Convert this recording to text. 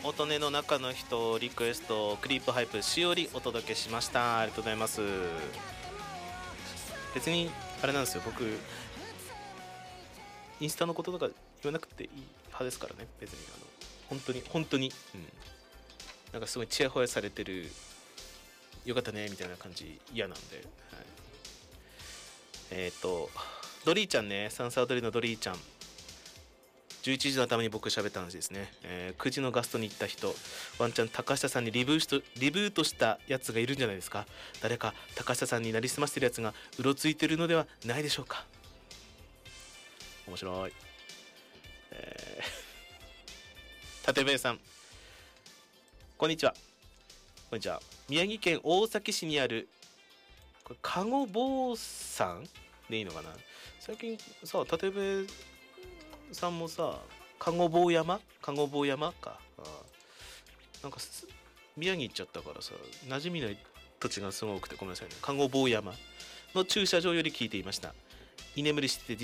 音音の中の人リクエストクリープハイプしおりお届けしました。ありがとうございます。別にあれなんですよ、僕インスタのこととか言わなくていい派ですからね。別に本当に本当に、なんかすごいチヤホヤされてるよかったねみたいな感じ嫌なんで、はい、ドリーちゃんね、サンサードリーのドリーちゃん、11時のために僕喋った話ですね、9時のガストに行った人、ワンチャン高下さんにリブートしたやつがいるんじゃないですか。誰か高下さんになりすましてるやつがうろついてるのではないでしょうか。面白い。立部さん、こんにちは。こんにちは。宮城県大崎市にあるこれ加護坊さんでいいのかな。最近さ、立部さんもさ、加護坊山か、なんか宮城行っちゃったからさ、馴染みない土地がすごくてごめんなさいね。加護坊山の駐車場より聞いていました。居眠りしてて